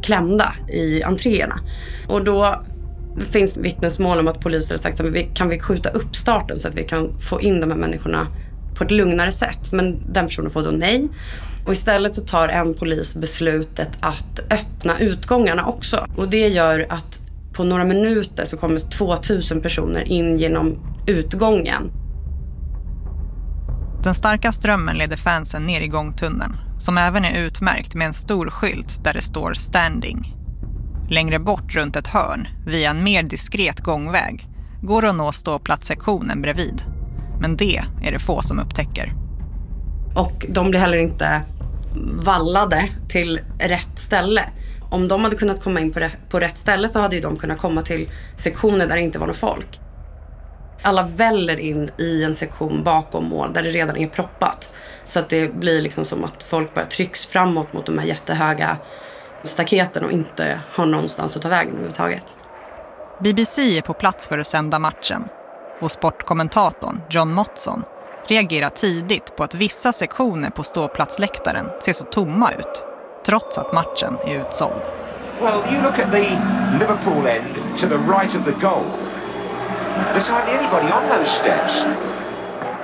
klämda i entréerna. Och då finns vittnesmål om att poliser har sagt att kan vi skjuta upp starten så att vi kan få in de här människorna på ett lugnare sätt. Men den personen får då nej. Och istället så tar en polis beslutet att öppna utgångarna också. Och det gör att på några minuter så kommer 2000 personer in genom utgången. Den starka strömmen leder fansen ner i gångtunneln, som även är utmärkt med en stor skylt där det står standing. Längre bort runt ett hörn, via en mer diskret gångväg, går att nå ståplatssektionen bredvid. Men det är det få som upptäcker. Och de blir heller inte vallade till rätt ställe. Om de hade kunnat komma in på rätt ställe så hade ju de kunnat komma till sektioner där det inte var någon folk. Alla väller in i en sektion bakom mål där det redan är proppat. Så att det blir liksom som att folk bara trycks framåt mot de här jättehöga staketen och inte har någonstans att ta vägen överhuvudtaget. BBC är på plats för att sända matchen. Och sportkommentatorn John Motson reagerar tidigt på att vissa sektioner på ståplatsläktaren ser så tomma ut, trots att matchen är utsåld. Well, you look at the Liverpool end to the right of the goal. There's hardly anybody on those steps.